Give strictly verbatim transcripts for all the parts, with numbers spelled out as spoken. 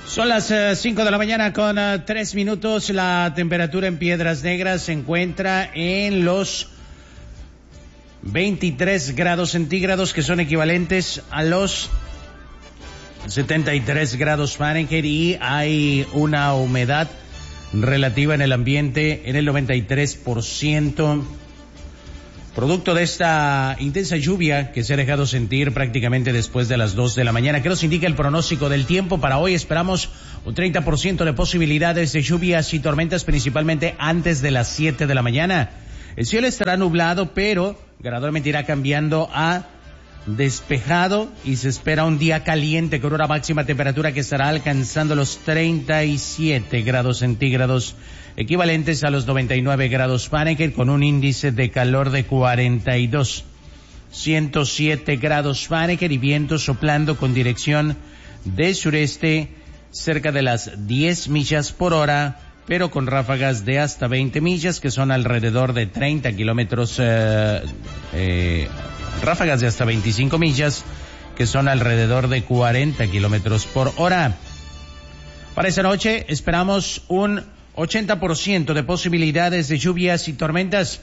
Son las uh, cinco de la mañana con uh, tres minutos. La temperatura en Piedras Negras se encuentra en los veintitrés grados centígrados, que son equivalentes a los setenta y tres grados Fahrenheit, y hay una humedad relativa en el ambiente en el noventa y tres por ciento. Producto de esta intensa lluvia que se ha dejado sentir prácticamente después de las dos de la mañana. ¿Qué nos indica el pronóstico del tiempo para hoy? Esperamos un treinta por ciento de posibilidades de lluvias y tormentas, principalmente antes de las siete de la mañana. El cielo estará nublado, pero gradualmente irá cambiando a despejado y se espera un día caliente con una máxima temperatura que estará alcanzando los treinta y siete grados centígrados, equivalentes a los noventa y nueve grados Fahrenheit, con un índice de calor de cuarenta y dos, ciento siete grados Fahrenheit, y viento soplando con dirección de sureste cerca de las diez millas por hora, pero con ráfagas de hasta veinte millas, que son alrededor de treinta kilómetros, eh, eh, ráfagas de hasta veinticinco millas, que son alrededor de cuarenta kilómetros por hora. Para esta noche esperamos un ochenta por ciento de posibilidades de lluvias y tormentas.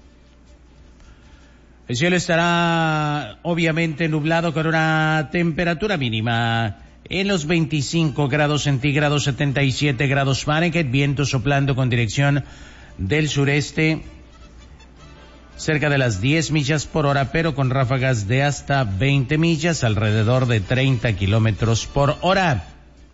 El cielo estará obviamente nublado con una temperatura mínima en los veinticinco grados centígrados, setenta y siete grados Fahrenheit, viento soplando con dirección del sureste cerca de las diez millas por hora, pero con ráfagas de hasta veinte millas, alrededor de treinta kilómetros por hora.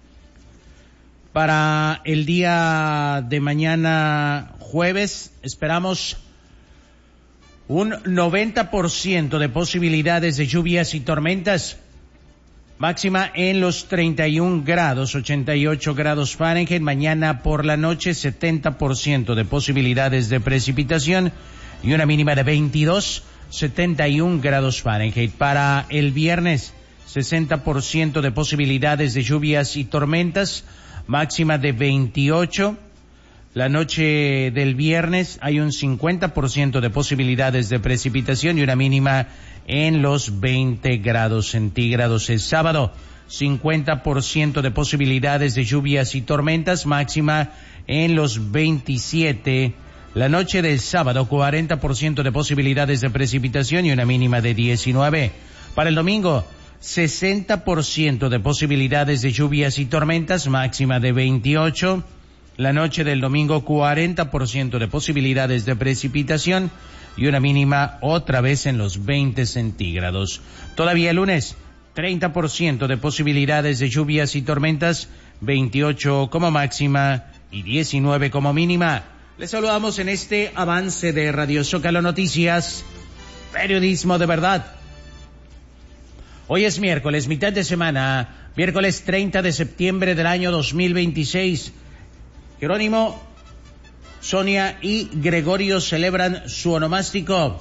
Para el día de mañana jueves esperamos un noventa por ciento de posibilidades de lluvias y tormentas, máxima en los treinta y un grados, ochenta y ocho grados Fahrenheit. Mañana por la noche setenta por ciento de posibilidades de precipitación y una mínima de veintidós, setenta y un grados Fahrenheit. Para el viernes sesenta por ciento de posibilidades de lluvias y tormentas, máxima de veintiocho. La noche del viernes hay un cincuenta por ciento de posibilidades de precipitación y una mínima en los veinte grados centígrados. El sábado, cincuenta por ciento de posibilidades de lluvias y tormentas, máxima en los veintisiete. La noche del sábado, cuarenta por ciento de posibilidades de precipitación y una mínima de diecinueve. Para el domingo, sesenta por ciento de posibilidades de lluvias y tormentas, máxima de veintiocho. La noche del domingo, cuarenta por ciento de posibilidades de precipitación y una mínima otra vez en los veinte centígrados. Todavía el lunes, treinta por ciento de posibilidades de lluvias y tormentas, veintiocho como máxima y diecinueve como mínima. Les saludamos en este avance de Radio Zócalo Noticias, periodismo de verdad. Hoy es miércoles, mitad de semana, miércoles treinta de septiembre del año dos mil veintiséis. Jerónimo, Sonia y Gregorio celebran su onomástico.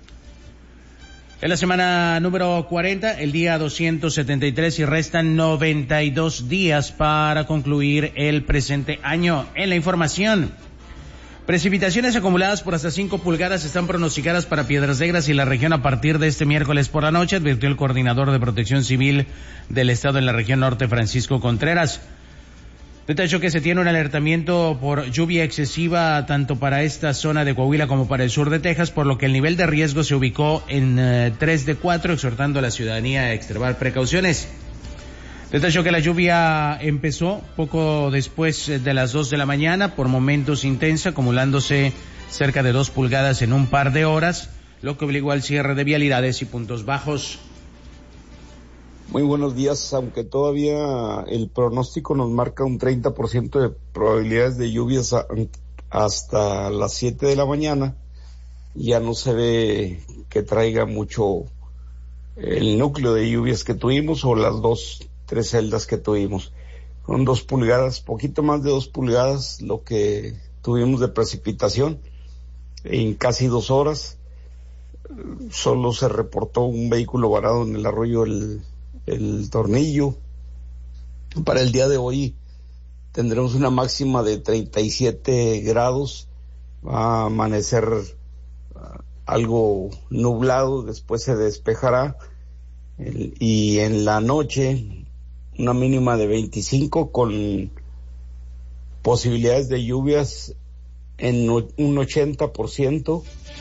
En la semana número cuarenta, el día doscientos setenta y tres, y restan noventa y dos días para concluir el presente año. En la información, precipitaciones acumuladas por hasta cinco pulgadas están pronosticadas para Piedras Negras y la región a partir de este miércoles por la noche, advirtió el coordinador de Protección Civil del Estado en la región norte, Francisco Contreras. Detalló que se tiene un alertamiento por lluvia excesiva tanto para esta zona de Coahuila como para el sur de Texas, por lo que el nivel de riesgo se ubicó en uh, tres de cuatro, exhortando a la ciudadanía a extremar precauciones. Detalló que la lluvia empezó poco después de las dos de la mañana, por momentos intensa, acumulándose cerca de dos pulgadas en un par de horas, lo que obligó al cierre de vialidades y puntos bajos. Muy buenos días, aunque todavía el pronóstico nos marca un treinta por ciento de probabilidades de lluvias a, hasta las siete de la mañana, ya no se ve que traiga mucho el núcleo de lluvias que tuvimos o las dos, tres celdas que tuvimos. Con dos pulgadas, poquito más de dos pulgadas lo que tuvimos de precipitación en casi dos horas. Solo se reportó un vehículo varado en el arroyo el el Tornillo. Para el día de hoy tendremos una máxima de treinta y siete grados, va a amanecer uh, algo nublado, después se despejará, el, y en la noche una mínima de veinticinco con posibilidades de lluvias en un ochenta por ciento.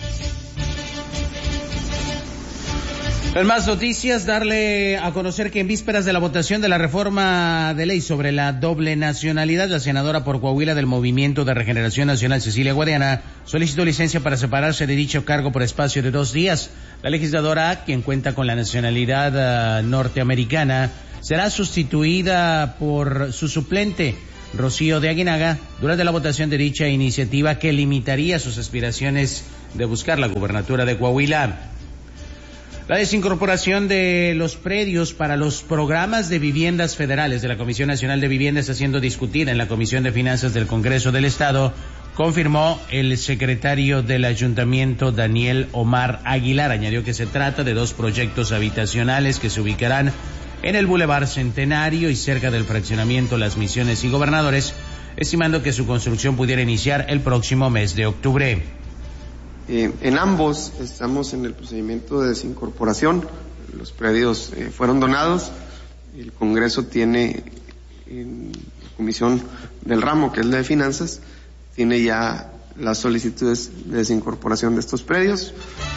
En más noticias, darle a conocer que en vísperas de la votación de la reforma de ley sobre la doble nacionalidad, la senadora por Coahuila del Movimiento de Regeneración Nacional, Cecilia Guadiana, solicitó licencia para separarse de dicho cargo por espacio de dos días. La legisladora, quien cuenta con la nacionalidad uh, norteamericana, será sustituida por su suplente, Rocío de Aguinaga, durante la votación de dicha iniciativa que limitaría sus aspiraciones de buscar la gubernatura de Coahuila. La desincorporación de los predios para los programas de viviendas federales de la Comisión Nacional de Vivienda está siendo discutida en la Comisión de Finanzas del Congreso del Estado, confirmó el secretario del Ayuntamiento, Daniel Omar Aguilar. Añadió que se trata de dos proyectos habitacionales que se ubicarán en el Boulevard Centenario y cerca del fraccionamiento Las Misiones y Gobernadores, estimando que su construcción pudiera iniciar el próximo mes de octubre. Eh, en ambos estamos en el procedimiento de desincorporación. Los predios eh, fueron donados. El Congreso tiene, en la comisión del ramo, que es la de finanzas, tiene ya las solicitudes de desincorporación de estos predios.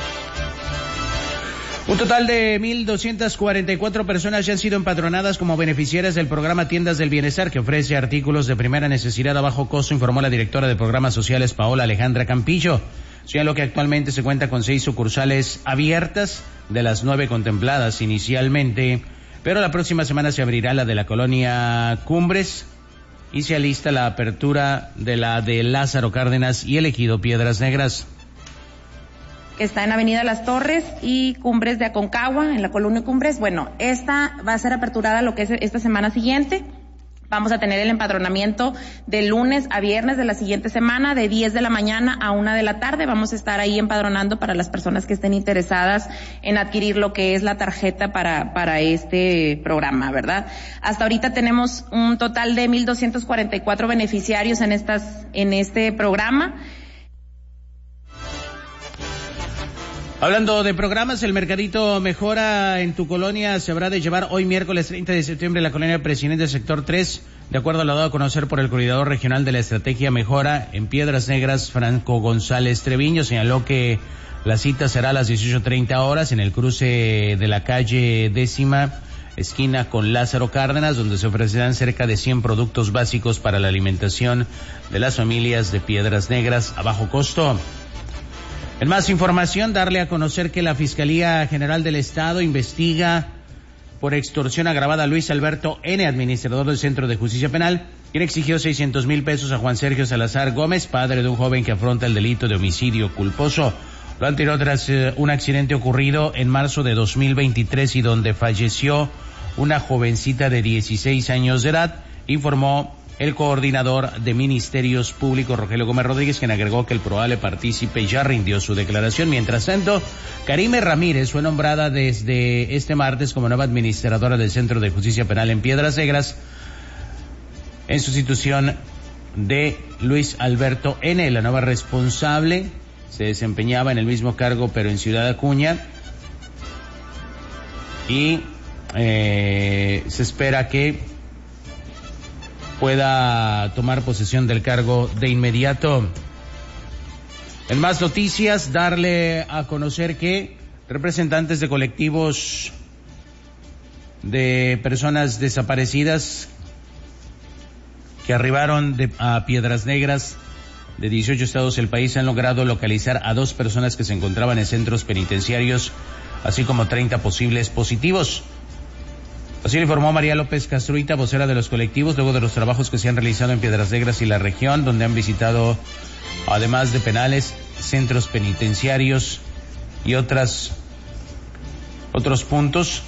Un total de mil doscientas cuarenta y cuatro personas ya han sido empadronadas como beneficiarias del programa Tiendas del Bienestar, que ofrece artículos de primera necesidad a bajo costo, informó la directora de Programas Sociales, Paola Alejandra Campillo. Señaló que actualmente se cuenta con seis sucursales abiertas de las nueve contempladas inicialmente, pero la próxima semana se abrirá la de la colonia Cumbres y se alista la apertura de la de Lázaro Cárdenas y el ejido Piedras Negras. Está en Avenida Las Torres y Cumbres de Aconcagua, en la colonia Cumbres. Bueno, esta va a ser aperturada lo que es esta semana siguiente. Vamos a tener el empadronamiento de lunes a viernes de la siguiente semana, de diez de la mañana a una de la tarde. Vamos a estar ahí empadronando para las personas que estén interesadas en adquirir lo que es la tarjeta para, para este programa, ¿verdad? Hasta ahorita tenemos un total de mil doscientos cuarenta y cuatro beneficiarios en estas, en este programa. Hablando de programas, el Mercadito Mejora en tu colonia se habrá de llevar hoy miércoles treinta de septiembre en la colonia Presidente Sector tres, de acuerdo a lo dado a conocer por el coordinador regional de la estrategia Mejora en Piedras Negras, Franco González Treviño. Señaló que la cita será a las dieciocho treinta horas en el cruce de la calle décima, esquina con Lázaro Cárdenas, donde se ofrecerán cerca de cien productos básicos para la alimentación de las familias de Piedras Negras a bajo costo. En más información, darle a conocer que la Fiscalía General del Estado investiga por extorsión agravada a Luis Alberto N., administrador del Centro de Justicia Penal, quien exigió seiscientos mil pesos a Juan Sergio Salazar Gómez, padre de un joven que afronta el delito de homicidio culposo. Lo anterior tras eh, un accidente ocurrido en marzo de dos mil veintitrés y donde falleció una jovencita de dieciséis años de edad, informó el coordinador de Ministerios Públicos, Rogelio Gómez Rodríguez, quien agregó que el probable partícipe ya rindió su declaración. Mientras tanto, Karime Ramírez fue nombrada desde este martes como nueva administradora del Centro de Justicia Penal en Piedras Negras, en sustitución de Luis Alberto N. La nueva responsable se desempeñaba en el mismo cargo, pero en Ciudad Acuña, y eh, se espera que pueda tomar posesión del cargo de inmediato. En más noticias, darle a conocer que representantes de colectivos de personas desaparecidas que arribaron de, a Piedras Negras de dieciocho estados del país han logrado localizar a dos personas que se encontraban en centros penitenciarios, así como treinta posibles positivos. Así lo informó María López Castruita, vocera de los colectivos, luego de los trabajos que se han realizado en Piedras Negras y la región, donde han visitado, además de penales, centros penitenciarios y otras otros puntos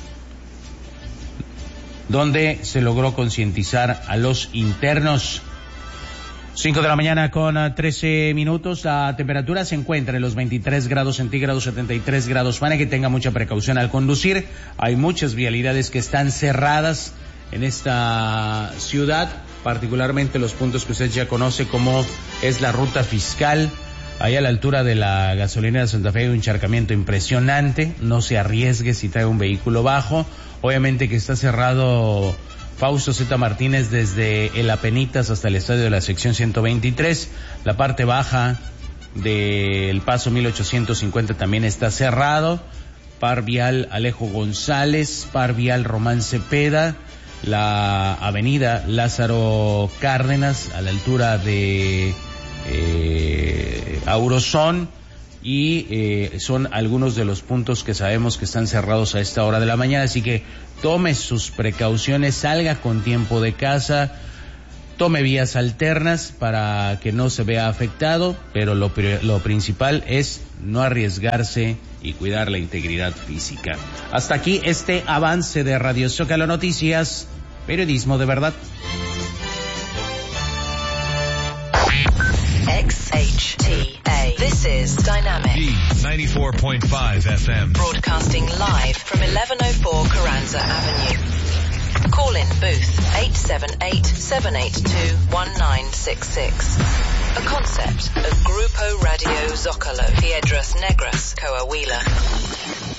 donde se logró concientizar a los internos. Cinco de la mañana con trece minutos, la temperatura se encuentra en los veintitrés grados centígrados, setenta y tres grados Fahrenheit. Que tenga mucha precaución al conducir. Hay muchas vialidades que están cerradas en esta ciudad, particularmente los puntos que usted ya conoce, como es la ruta fiscal. Ahí a la altura de la gasolinera de Santa Fe hay un encharcamiento impresionante. No se arriesgue si trae un vehículo bajo. Obviamente que está cerrado Fausto Z. Martínez desde el Apenitas hasta el estadio de la sección ciento veintitrés. La parte baja del paso mil ochocientos cincuenta también está cerrado. Par vial Alejo González, par vial Román Cepeda, la avenida Lázaro Cárdenas a la altura de eh, Aurozón, y eh, son algunos de los puntos que sabemos que están cerrados a esta hora de la mañana, así que tome sus precauciones, salga con tiempo de casa, tome vías alternas para que no se vea afectado, pero lo, lo principal es no arriesgarse y cuidar la integridad física. Hasta aquí este avance de Radio Zócalo Noticias, periodismo de verdad. X H T A. This is Dynamic. D ninety-four point five F M. Broadcasting live from eleven oh four Carranza Avenue. Call in booth eight seven eight, seven eight two, one nine six six. A concept of Grupo Radio Zócalo, Piedras Negras, Coahuila.